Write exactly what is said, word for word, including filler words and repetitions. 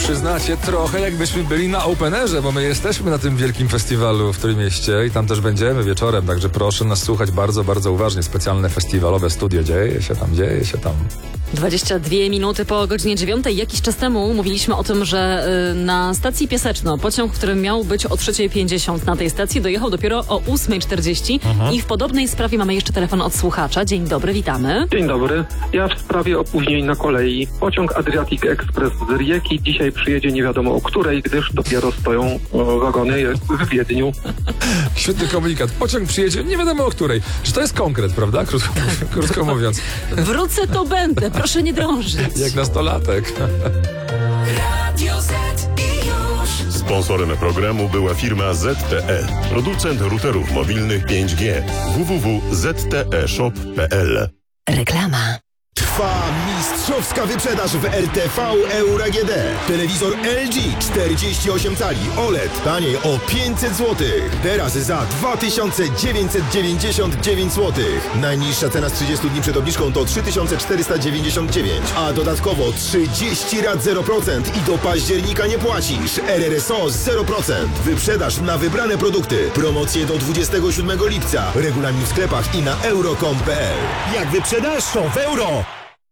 przyznacie, trochę jakbyśmy byli na Openerze, bo my jesteśmy na tym wielkim festiwalu w Trójmieście i tam też będziemy wieczorem, także proszę nas słuchać bardzo, bardzo uważnie. Specjalne festiwalowe studio, dzieje się tam, dzieje się tam. dwadzieścia dwie minuty po godzinie dziewiątej. Jakiś czas temu mówiliśmy o tym, że y, na stacji Piaseczno pociąg, który miał być o trzeciej pięćdziesiąt na tej stacji, dojechał dopiero o ósmej czterdzieści. Mhm. I w podobnej sprawie mamy jeszcze telefon od słuchacza. Dzień dobry, witamy. Dzień dobry. Ja w sprawie opóźnień na kolei. Pociąg Adriatic Express z Rijeki dzisiaj przyjedzie nie wiadomo o której, gdyż dopiero stoją o, wagony w Wiedniu. Świetny komunikat. Pociąg przyjedzie nie wiadomo o której. Czy to jest konkret, prawda? Krótko, krótko mówiąc. Wrócę, to będę. Proszę nie drążyć. Jak nastolatek. Sponsorem programu była firma Z T E, producent routerów mobilnych pięć G. w w w kropka z t e shop kropka p l. Reklama. Trwa mistrzowska wyprzedaż w R T V Euro A G D. Telewizor L G czterdzieści osiem cali O L E D taniej o pięćset złotych. Teraz za dwa tysiące dziewięćset dziewięćdziesiąt dziewięć złotych. Najniższa cena z trzydziestu dni przed obniżką to trzy tysiące czterysta dziewięćdziesiąt dziewięć, a dodatkowo trzydzieści rat zero procent i do października nie płacisz. R R S O zero procent. Wyprzedaż na wybrane produkty. Promocje do dwudziestego siódmego lipca. Regulamin w sklepach i na euro kropka com kropka p l. Jak wyprzedaż, to w euro!